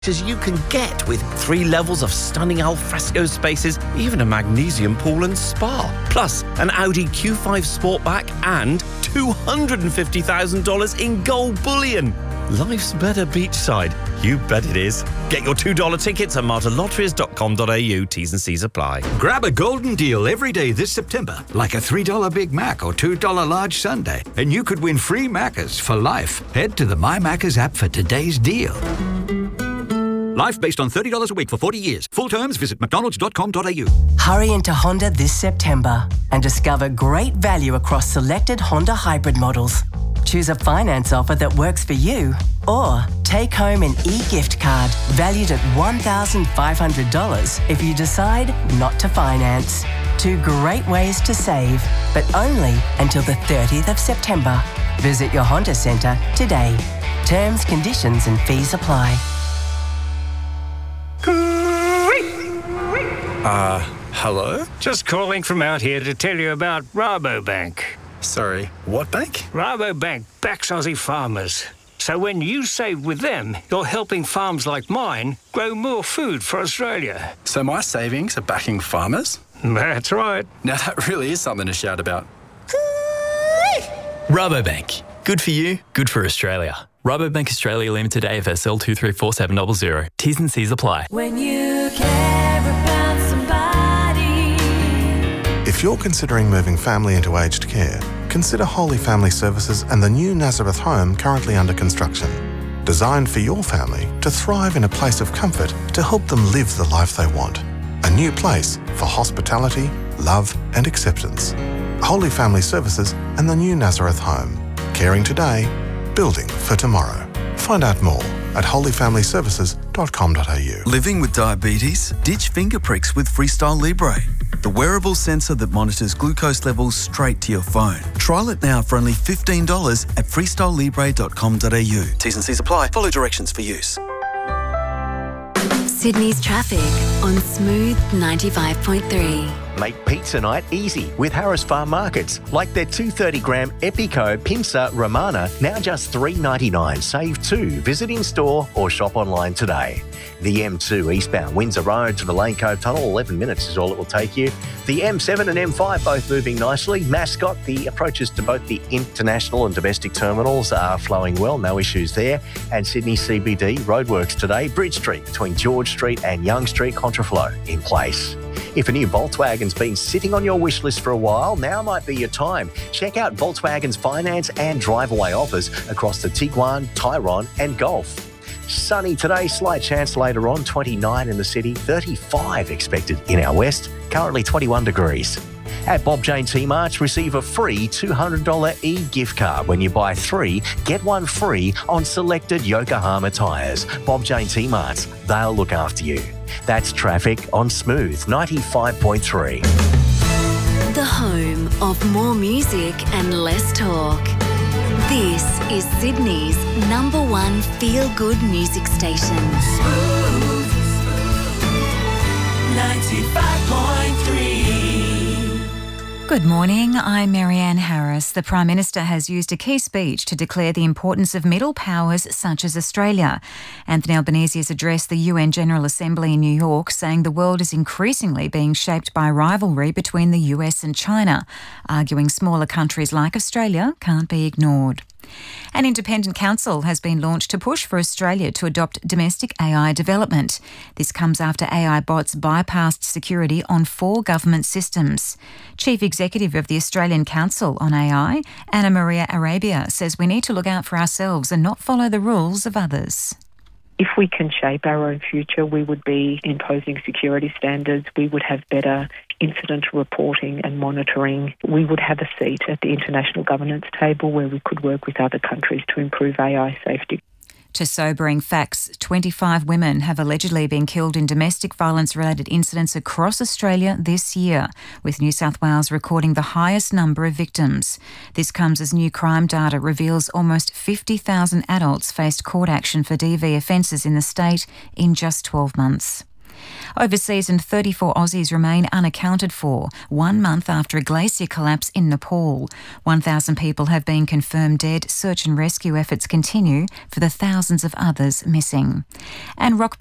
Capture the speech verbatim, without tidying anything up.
as you can get with three levels of stunning alfresco spaces, even a magnesium pool and spa. Plus, an Audi Q five Sportback and two hundred fifty thousand dollars in gold bullion. Life's better beachside. You bet it is. Get your two dollar tickets at marta lotteries dot com dot a u. T's and C's apply. Grab a golden deal every day this September, like a three dollar Big Mac or two dollar large sundae, and you could win free Maccas for life. Head to the My Maccas app for today's deal. Life based on thirty dollars a week for forty years. Full terms, visit mcdonalds dot com dot a u. Hurry into Honda this September and discover great value across selected Honda hybrid models. Choose a finance offer that works for you, or take home an e-gift card valued at one thousand five hundred dollars if you decide not to finance. Two great ways to save, but only until the thirtieth of September. Visit your Honda Centre today. Terms, conditions and fees apply. Uh, hello? Just calling from out here to tell you about Rabobank. Sorry, what bank? Rabobank backs Aussie farmers. So when you save with them, you're helping farms like mine grow more food for Australia. So my savings are backing farmers? That's right. Now that really is something to shout about. Rabobank. Good for you, good for Australia. Rabobank Australia Limited A F S L two three four seven zero zero. T's and C's apply. When you care about somebody. If you're considering moving family into aged care, consider Holy Family Services and the new Nazareth home currently under construction. Designed for your family to thrive in a place of comfort to help them live the life they want. A new place for hospitality, love and acceptance. Holy Family Services and the new Nazareth home. Caring today, building for tomorrow. Find out more at holy family services dot com dot a u. Living with diabetes? Ditch finger pricks with Freestyle Libre, the wearable sensor that monitors glucose levels straight to your phone. Trial it now for only fifteen dollars at freestyle libre dot com dot a u. T's and C's apply. Follow directions for use. Sydney's traffic on Smooth ninety-five point three. Make pizza night easy with Harris Farm Markets, like their two hundred thirty gram Epico Pinza Romana, now just three dollars ninety-nine. Save two. Visit in store or shop online today. The M two eastbound Windsor Road to the Lane Cove Tunnel, eleven minutes is all it will take you. The M seven and M five both moving nicely. Mascot, the approaches to both the international and domestic terminals are flowing well, no issues there. And Sydney C B D roadworks today. Bridge Street between George Street and Young Street, contraflow in place. If a new Volkswagen's been sitting on your wish list for a while, now might be your time. Check out Volkswagen's finance and drive-away offers across the Tiguan, Tyrone and Golf. Sunny today, slight chance later on, twenty-nine in the city, thirty-five expected in our west, currently twenty-one degrees. At Bob Jane T-Marts, receive a free two hundred dollars e-gift card when you buy three, get one free on selected Yokohama tyres. Bob Jane T-Marts, they'll look after you. That's traffic on Smooth ninety-five point three. The home of more music and less talk. This is Sydney's number one feel-good music station. Smooth ninety-five point three. Good morning, I'm Marianne Harris. The Prime Minister has used a key speech to declare the importance of middle powers such as Australia. Anthony Albanese has addressed the U N General Assembly in New York, saying the world is increasingly being shaped by rivalry between the U S and China, arguing smaller countries like Australia can't be ignored. An independent council has been launched to push for Australia to adopt domestic A I development. This comes after A I bots bypassed security on four government systems. Chief Executive of the Australian Council on A I, Anna Maria Arabia, says we need to look out for ourselves and not follow the rules of others. If we can shape our own future, we would be imposing security standards, we would have better incident reporting and monitoring. We would have a seat at the international governance table where we could work with other countries to improve A I safety. To sobering facts, twenty-five women have allegedly been killed in domestic violence-related incidents across Australia this year, with New South Wales recording the highest number of victims. This comes as new crime data reveals almost fifty thousand adults faced court action for D V offences in the state in just twelve months. Overseas, and thirty-four Aussies remain unaccounted for, one month after a glacier collapse in Nepal. one thousand people have been confirmed dead. Search and rescue efforts continue for the thousands of others missing. And rock